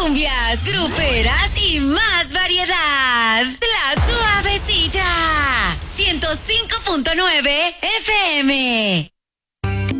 cumbias, gruperas y más variedad. La Suavecita. 105.9 FM.